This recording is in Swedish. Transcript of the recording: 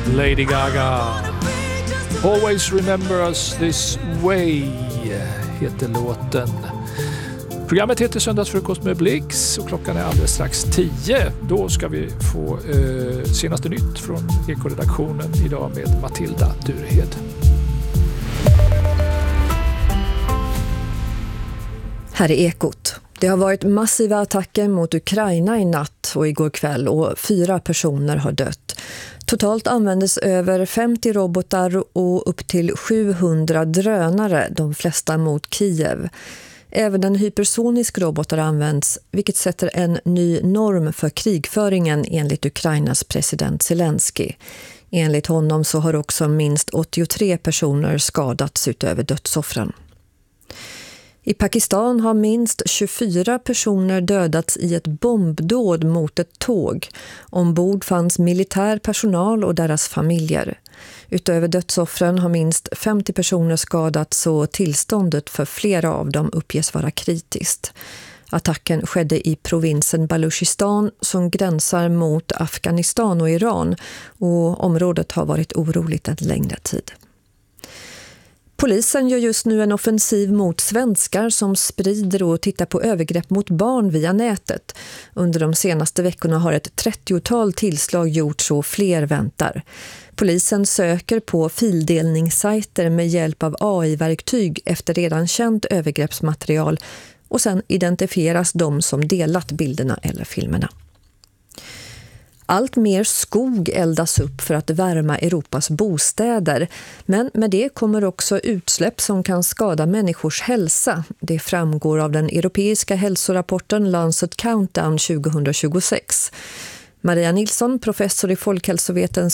Lady Gaga. Always remember us this way heter låten. Programmet heter Söndagsfrukost med Blix och klockan är alldeles strax 10. Då ska vi få senaste nytt från Eko-redaktionen idag med Matilda Durehed. Här är Ekot. Det har varit massiva attacker mot Ukraina i natt och igår kväll och 4 personer har dött. Totalt användes över 50 robotar och upp till 700 drönare, de flesta mot Kiev. Även en hypersonisk robot har använts, vilket sätter en ny norm för krigföringen enligt Ukrainas president Zelensky. Enligt honom så har också minst 83 personer skadats utöver dödsoffren. I Pakistan har minst 24 personer dödats i ett bombdåd mot ett tåg. Ombord fanns militär personal och deras familjer. Utöver dödsoffren har minst 50 personer skadats och tillståndet för flera av dem uppges vara kritiskt. Attacken skedde i provinsen Baluchistan som gränsar mot Afghanistan och Iran och området har varit oroligt en längre tid. Polisen gör just nu en offensiv mot svenskar som sprider och tittar på övergrepp mot barn via nätet. Under de senaste veckorna har ett 30-tal tillslag gjorts och fler väntar. Polisen söker på fildelningssajter med hjälp av AI-verktyg efter redan känt övergreppsmaterial och sen identifieras de som delat bilderna eller filmerna. Allt mer skog eldas upp för att värma Europas bostäder, men med det kommer också utsläpp som kan skada människors hälsa. Det framgår av den europeiska hälsorapporten Lancet Countdown 2026. Maria Nilsson, professor i folkhälsovetenskap